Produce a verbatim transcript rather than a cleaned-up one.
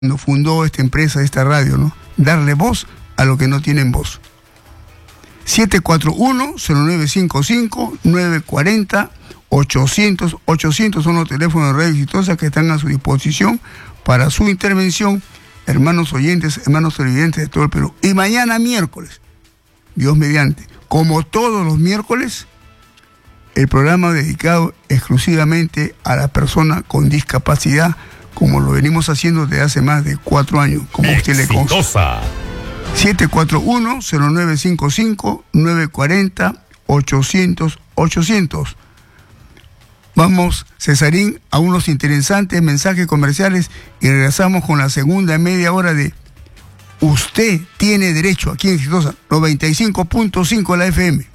cuando fundó esta empresa, esta radio, ¿no? Darle voz a los que no tienen voz. siete cuatro uno, cero nueve cinco cinco, nueve cuatro cero, ochocientos. ochocientos son los teléfonos de Radio Exitosa que están a su disposición para su intervención, hermanos oyentes, hermanos televidentes de todo el Perú. Y mañana miércoles, Dios mediante, como todos los miércoles, el programa dedicado exclusivamente a la persona con discapacidad, como lo venimos haciendo desde hace más de cuatro años, como a usted le consta. siete cuatro uno, cero nueve cinco cinco, nueve cuatro cero, ochocientos. ochocientos. Vamos, Cesarín, a unos interesantes mensajes comerciales y regresamos con la segunda media hora de Usted tiene derecho, aquí en Exitosa, noventa y cinco punto cinco la F M.